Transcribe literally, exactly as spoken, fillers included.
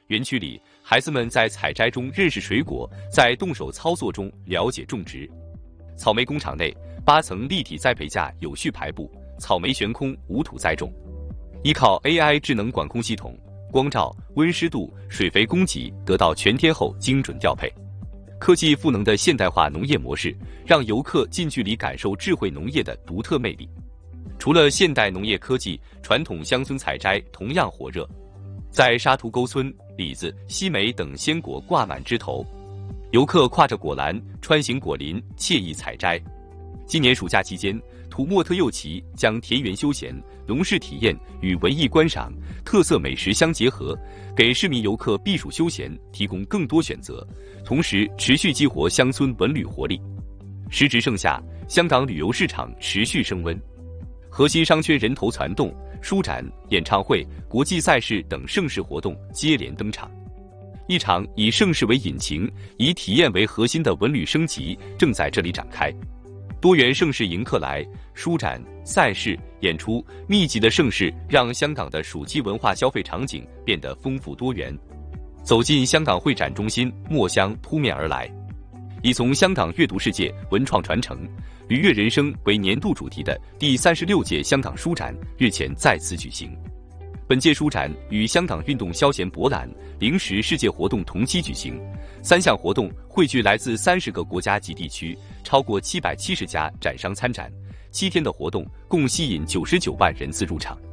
园区里，孩子们在采摘中认识水果，在动手操作中了解种植。草莓工厂内，八层立体栽培架有序排布，草莓悬空，无土栽种。依靠 A I 智能管控系统，光照、温湿度、水肥供给得到全天候精准调配。科技赋能的现代化农业模式，让游客近距离感受智慧农业的独特魅力。除了现代农业科技，传统乡村采摘同样火热。在沙图沟村，李子、西梅等鲜果挂满枝头，游客挎着果篮穿行果林，惬意采摘。今年暑假期间，土默特右旗将田园休闲、农事体验与文艺观赏、特色美食相结合，给市民游客避暑休闲提供更多选择，同时持续激活乡村文旅活力。时值盛夏，香港旅游市场持续升温，核心商圈人头攒动，书展、演唱会、国际赛事等盛事活动接连登场。一场以盛事为引擎、以体验为核心的文旅升级正在这里展开。多元盛事迎客来，书展、赛事、演出，密集的盛事让香港的暑期文化消费场景变得丰富多元。走进香港会展中心，墨香扑面而来。以从香港阅读世界、文创传承、愉悦人生为年度主题的第三十六届香港书展日前再次举行。本届书展与香港运动消闲博览、零食世界活动同期举行，三项活动汇聚来自三十个国家及地区，超过七百七十家展商参展。七天的活动共吸引九十九万人次入场。